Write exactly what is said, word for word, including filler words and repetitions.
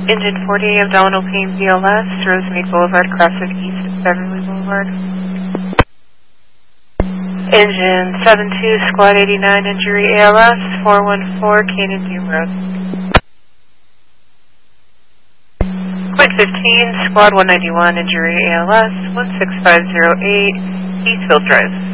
Engine forty, abdominal pain, B L S, Rosemead Boulevard, crossing east of Beverly Boulevard. Engine seven two, Squad eighty-nine, injury A L S, four one four, Canyon View Road. Point fifteen, Squad one ninety-one, injury A L S, one six five zero eight, Eastfield Drive.